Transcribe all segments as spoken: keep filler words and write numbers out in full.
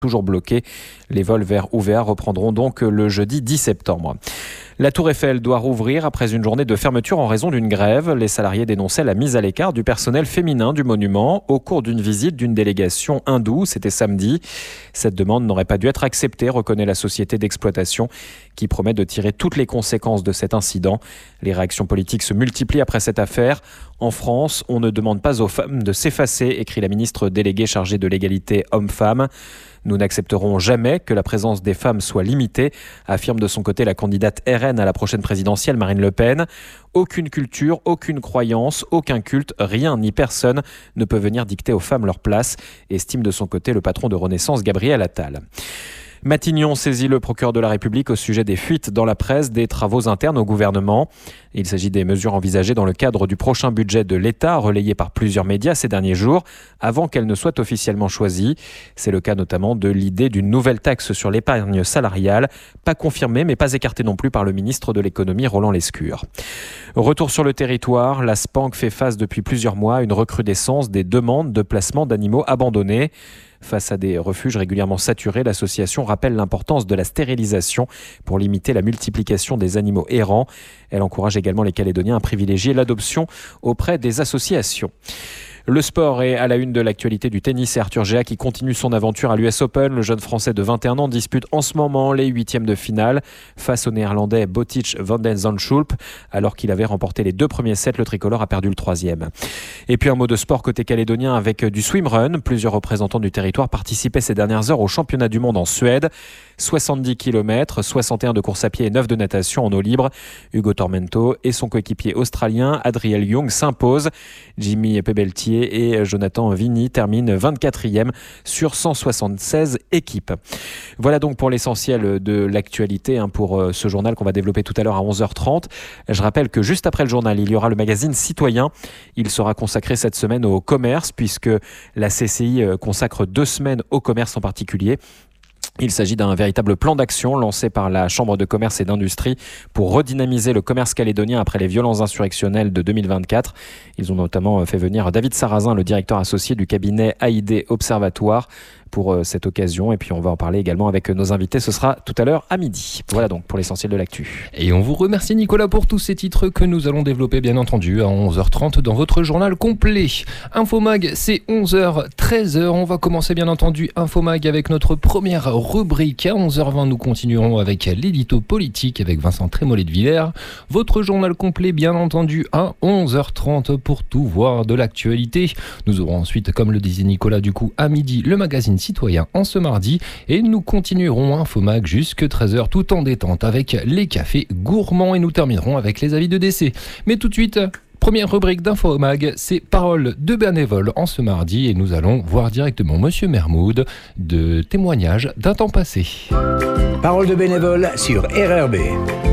toujours bloqués. Les vols vers Ouvéa reprendront donc le jeudi dix septembre. La Tour Eiffel doit rouvrir après une journée de fermeture en raison d'une grève. Les salariés dénonçaient la mise à l'écart du personnel féminin du monument au cours d'une visite d'une délégation hindoue. C'était samedi. Cette demande n'aurait pas dû être acceptée, reconnaît la société d'exploitation qui promet de tirer toutes les conséquences de cet incident. Les réactions politiques se multiplient après cette affaire. En France, on ne demande pas aux femmes de s'effacer, écrit la ministre déléguée chargée de l'égalité homme-femme. Nous n'accepterons jamais que la présence des femmes soit limitée, affirme de son côté la candidate R N à la prochaine présidentielle, Marine Le Pen. Aucune culture, aucune croyance, aucun culte, rien ni personne ne peut venir dicter aux femmes leur place, estime de son côté le patron de Renaissance, Gabriel Attal. Matignon saisit le procureur de la République au sujet des fuites dans la presse des travaux internes au gouvernement. Il s'agit des mesures envisagées dans le cadre du prochain budget de l'État, relayé par plusieurs médias ces derniers jours, avant qu'elles ne soient officiellement choisies. C'est le cas notamment de l'idée d'une nouvelle taxe sur l'épargne salariale, pas confirmée mais pas écartée non plus par le ministre de l'économie Roland Lescure. Retour sur le territoire, la Spanc fait face depuis plusieurs mois à une recrudescence des demandes de placement d'animaux abandonnés. Face à des refuges régulièrement saturés, l'association rappelle l'importance de la stérilisation pour limiter la multiplication des animaux errants. Elle encourage également les Calédoniens à privilégier l'adoption auprès des associations. Le sport est à la une de l'actualité du tennis et Arthur Géat qui continue son aventure à l'U S Open. Le jeune Français de vingt et un ans dispute en ce moment les huitièmes de finale face au Néerlandais Botic van den Zandschulp. Alors qu'il avait remporté les deux premiers sets, le tricolore a perdu le troisième. Et puis un mot de sport côté calédonien avec du swimrun. Plusieurs représentants du territoire participaient ces dernières heures au championnat du monde en Suède. soixante-dix kilomètres, soixante et un de course à pied et neuf de natation en eau libre. Hugo Tormento et son coéquipier australien Adriel Young s'imposent. Jimmy Pebeltier et Jonathan Vigny terminent vingt-quatrième sur cent soixante-seize équipes. Voilà donc pour l'essentiel de l'actualité hein, pour ce journal qu'on va développer tout à l'heure à onze heures trente. Je rappelle que juste après le journal, il y aura le magazine Citoyen. Il sera consacré cette semaine au commerce puisque la C C I consacre deux semaines au commerce en particulier. Il s'agit d'un véritable plan d'action lancé par la Chambre de commerce et d'industrie pour redynamiser le commerce calédonien après les violences insurrectionnelles de deux mille vingt-quatre. Ils ont notamment fait venir David Sarrazin, le directeur associé du cabinet A I D Observatoire, pour cette occasion. Et puis on va en parler également avec nos invités. Ce sera tout à l'heure à midi. Voilà donc pour l'essentiel de l'actu. Et on vous remercie Nicolas pour tous ces titres que nous allons développer bien entendu à onze heures trente dans votre journal complet. Infomag, c'est onze heures treize. On va commencer bien entendu Infomag avec notre première rubrique. À onze heures vingt, nous continuerons avec l'édito politique avec Vincent Trémollet de Villers. Votre journal complet bien entendu à onze heures trente pour tout voir de l'actualité. Nous aurons ensuite, comme le disait Nicolas du coup, à midi, le magazine Citoyen en ce mardi et nous continuerons Infomag jusque treize heures tout en détente avec les cafés gourmands et nous terminerons avec les avis de décès. Mais tout de suite, première rubrique d'Infomag, c'est Parole de bénévole en ce mardi et nous allons voir directement Monsieur Mermoud de témoignage d'un temps passé. Parole de bénévole sur R R B.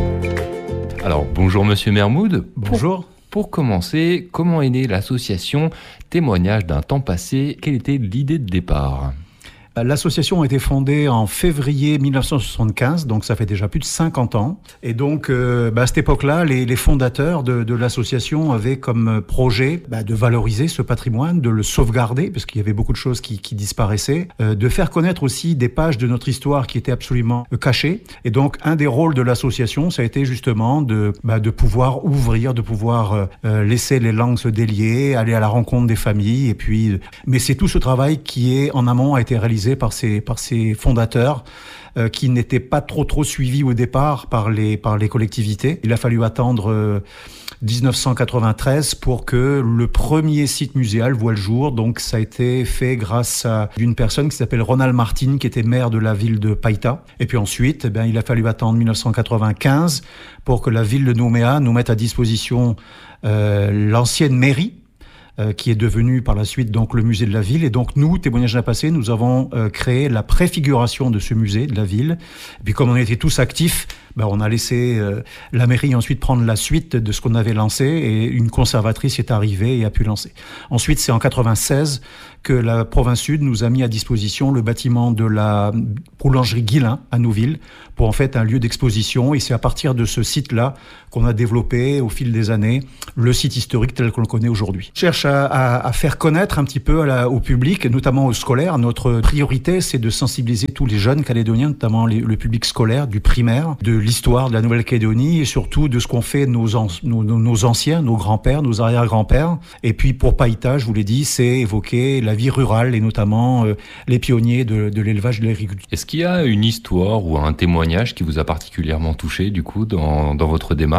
Alors bonjour Monsieur Mermoud. Bonjour. Pour, pour commencer, comment est née l'association Témoignage d'un temps passé? Quelle était l'idée de départ? L'association a été fondée en février mille neuf cent soixante-quinze, donc ça fait déjà plus de cinquante ans. Et donc, euh, bah, à cette époque-là, les, les fondateurs de, de l'association avaient comme projet bah, de valoriser ce patrimoine, de le sauvegarder, parce qu'il y avait beaucoup de choses qui, qui disparaissaient, euh, de faire connaître aussi des pages de notre histoire qui étaient absolument euh, cachées. Et donc, un des rôles de l'association, ça a été justement de, bah, de pouvoir ouvrir, de pouvoir euh, laisser les langues se délier, aller à la rencontre des familles. Et puis, mais c'est tout ce travail qui est en amont a été réalisé par ces, par ces fondateurs euh, qui n'étaient pas trop trop suivis au départ par les, par les collectivités. Il a fallu attendre euh, dix-neuf cent quatre-vingt-treize pour que le premier site muséal voit le jour. Donc ça a été fait grâce à une personne qui s'appelle Ronald Martin, qui était maire de la ville de Païta. Et puis ensuite, eh bien, il a fallu attendre dix-neuf cent quatre-vingt-quinze pour que la ville de Nouméa nous mette à disposition euh, l'ancienne mairie, Euh, qui est devenu par la suite donc le musée de la ville. Et donc nous, Témoignage d'un passé, nous avons euh, créé la préfiguration de ce musée de la ville. Et puis comme on était tous actifs, Ben, on a laissé euh, la mairie ensuite prendre la suite de ce qu'on avait lancé et une conservatrice est arrivée et a pu lancer. Ensuite, c'est en quatre-vingt-seize que la province Sud nous a mis à disposition le bâtiment de la boulangerie Guillain à Nouville pour en fait un lieu d'exposition et c'est à partir de ce site-là qu'on a développé au fil des années le site historique tel qu'on le connaît aujourd'hui. On cherche à, à, à faire connaître un petit peu à la, au public, notamment aux scolaires. Notre priorité, c'est de sensibiliser tous les jeunes Calédoniens, notamment les, le public scolaire, du primaire, de l'histoire de la Nouvelle-Calédonie et surtout de ce qu'ont fait nos, an, nos, nos anciens, nos grands-pères, nos arrière-grands-pères. Et puis pour Païta, je vous l'ai dit, c'est évoquer la vie rurale et notamment euh, les pionniers de, de l'élevage et de l'agriculture. Est-ce qu'il y a une histoire ou un témoignage qui vous a particulièrement touché du coup dans, dans votre démarche ?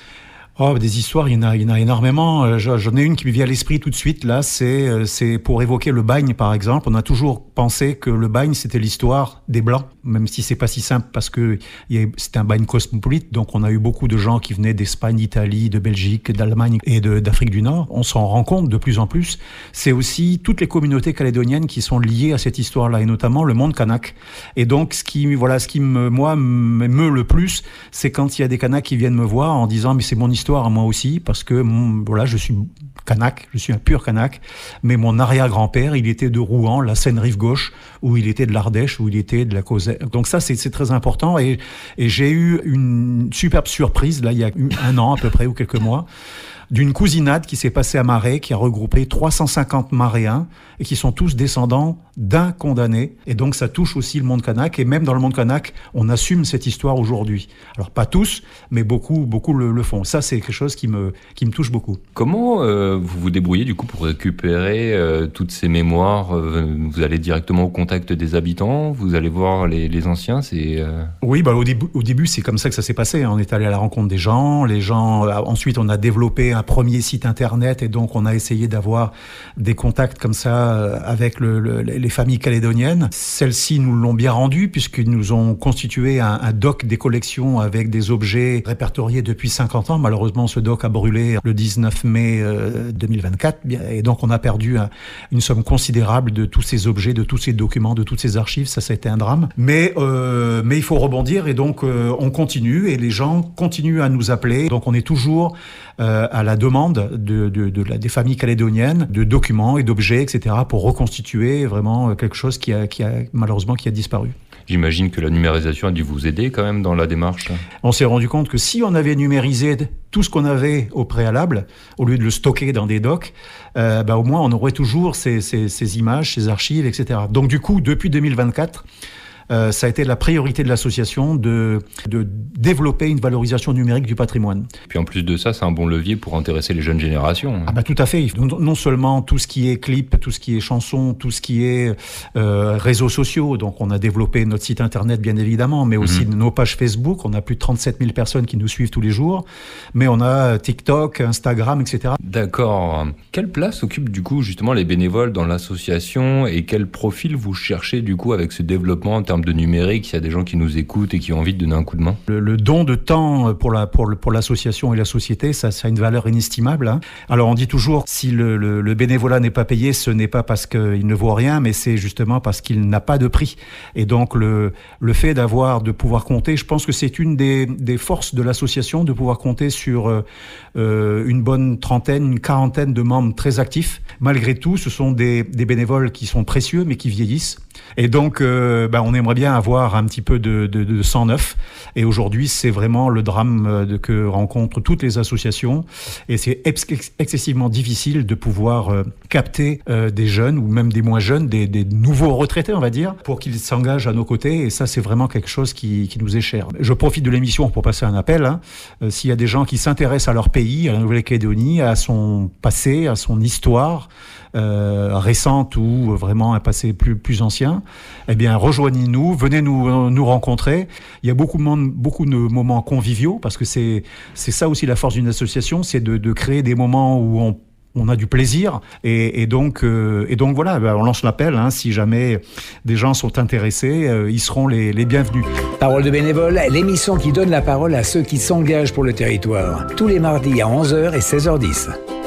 Oh, des histoires, il y en a, il y en a énormément. J'en ai une qui me vient à l'esprit tout de suite, là, c'est, c'est pour évoquer le bagne, par exemple. On a toujours pensé que le bagne, c'était l'histoire des Blancs, même si c'est pas si simple parce que c'était un bagne cosmopolite. Donc, on a eu beaucoup de gens qui venaient d'Espagne, d'Italie, de Belgique, d'Allemagne et de, d'Afrique du Nord. On s'en rend compte de plus en plus. C'est aussi toutes les communautés calédoniennes qui sont liées à cette histoire-là, et notamment le monde kanak. Et donc, ce qui, voilà, ce qui me, moi, m'émeut le plus, c'est quand il y a des Kanaks qui viennent me voir en disant, mais c'est mon histoire à moi aussi, parce que voilà, je suis kanak, je suis un pur kanak, mais mon arrière-grand-père, il était de Rouen, la Seine-Rive gauche, ou il était de l'Ardèche, ou il était de la Causette. Donc ça, c'est, c'est très important, et, et j'ai eu une superbe surprise, là, il y a un an à peu près, ou quelques mois, d'une cousinade qui s'est passée à Marais, qui a regroupé trois cent cinquante Maréens, et qui sont tous descendants d'un condamné. Et donc ça touche aussi le monde kanak, et même dans le monde kanak, on assume cette histoire aujourd'hui. Alors pas tous, mais beaucoup, beaucoup le, le font. Ça, c'est quelque chose qui me, qui me touche beaucoup. Comment euh, vous vous débrouillez du coup pour récupérer euh, toutes ces mémoires ? euh, Vous allez directement au contact des habitants ? Vous allez voir les, les anciens ? C'est euh... Oui, bah, au, début, au début, c'est comme ça que ça s'est passé. On est allé à la rencontre des gens. Les gens. Euh, ensuite, on a développé un premier site internet, et donc on a essayé d'avoir des contacts comme ça euh, avec le, le, les familles calédoniennes. Celles-ci nous l'ont bien rendu, puisqu'ils nous ont constitué un, un doc des collections avec des objets répertoriés depuis cinquante ans. Malheureusement, ce doc a brûlé le dix-neuf mai euh, deux mille vingt-quatre, et donc on a perdu un, une somme considérable de tous ces objets, de tous ces documents, de toutes ces archives. Ça, ça a été un drame. Mais, euh, mais il faut rebondir, et donc euh, on continue, et les gens continuent à nous appeler. Donc on est toujours euh, à la demande de, de, de la, des familles calédoniennes, de documents et d'objets, et cetera, pour reconstituer vraiment quelque chose qui a, qui a malheureusement qui a disparu. J'imagine que la numérisation a dû vous aider quand même dans la démarche. On s'est rendu compte que si on avait numérisé tout ce qu'on avait au préalable, au lieu de le stocker dans des docs, euh, bah, au moins on aurait toujours ces, ces, ces images, ces archives, et cetera. Donc du coup, depuis deux mille vingt-quatre, Euh, ça a été la priorité de l'association de, de développer une valorisation numérique du patrimoine. Puis en plus de ça, c'est un bon levier pour intéresser les jeunes générations. Ah bah tout à fait. Non, non seulement tout ce qui est clip, tout ce qui est chansons, tout ce qui est euh, réseaux sociaux. Donc on a développé notre site internet bien évidemment, mais aussi mmh. nos pages Facebook. On a plus de trente-sept mille personnes qui nous suivent tous les jours. Mais on a TikTok, Instagram, et cetera. D'accord. Quelle place occupent du coup justement les bénévoles dans l'association et quel profil vous cherchez du coup avec ce développement en termes de numérique? Il y a des gens qui nous écoutent et qui ont envie de donner un coup de main. Le, le don de temps pour, la, pour, le, pour l'association et la société, ça, ça a une valeur inestimable. Hein. Alors on dit toujours, si le, le, le bénévolat n'est pas payé, ce n'est pas parce qu'il ne vaut rien, mais c'est justement parce qu'il n'a pas de prix. Et donc le, le fait d'avoir, de pouvoir compter, je pense que c'est une des, des forces de l'association, de pouvoir compter sur euh, une bonne trentaine, une quarantaine de membres très actifs. Malgré tout, ce sont des, des bénévoles qui sont précieux, mais qui vieillissent. Et donc, euh, bah, on aimerait bien avoir un petit peu de, de, de sang neuf. Et aujourd'hui, c'est vraiment le drame de, que rencontrent toutes les associations. Et c'est ex- excessivement difficile de pouvoir euh, capter euh, des jeunes ou même des moins jeunes, des, des nouveaux retraités, on va dire, pour qu'ils s'engagent à nos côtés. Et ça, c'est vraiment quelque chose qui, qui nous est cher. Je profite de l'émission pour passer un appel. Hein. Euh, s'il y a des gens qui s'intéressent à leur pays, à la Nouvelle-Calédonie, à son passé, à son histoire, Euh, récente ou vraiment un passé plus, plus ancien, eh bien, rejoignez-nous, venez nous, nous rencontrer. Il y a beaucoup de, monde, beaucoup de moments conviviaux, parce que c'est, c'est ça aussi la force d'une association, c'est de, de créer des moments où on on a du plaisir et, et donc euh, et donc voilà, ben on lance l'appel, hein, si jamais des gens sont intéressés, euh, ils seront les, les bienvenus. Parole de bénévole, l'émission qui donne la parole à ceux qui s'engagent pour le territoire, tous les mardis à onze heures et seize heures dix.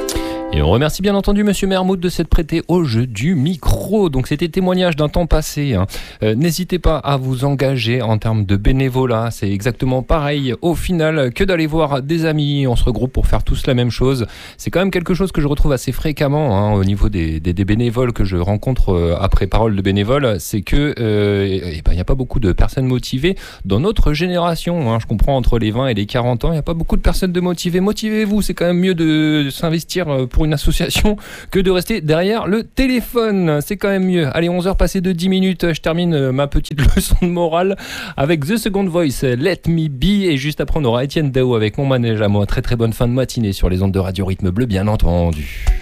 Et on remercie bien entendu Monsieur Mermoud de s'être prêté au jeu du micro. Donc c'était témoignage d'un temps passé. Hein. Euh, n'hésitez pas à vous engager en termes de bénévolat. C'est exactement pareil au final que d'aller voir des amis. On se regroupe pour faire tous la même chose. C'est quand même quelque chose que je retrouve assez fréquemment hein, au niveau des, des, des bénévoles que je rencontre euh, après Parole de bénévoles. C'est que euh, et ben, y a pas beaucoup de personnes motivées dans notre génération. Hein. Je comprends entre les vingt et les quarante ans, il n'y a pas beaucoup de personnes de motivées. Motivez-vous, c'est quand même mieux de, de s'investir pour une association que de rester derrière le téléphone. C'est quand même mieux. Allez, onze heures passées de dix minutes, je termine ma petite leçon de morale avec The Second Voice, Let Me Be, et juste après on aura Étienne Dao avec Mon Manège à moi. Très très bonne fin de matinée sur les ondes de Radio Rythme Bleu, bien entendu.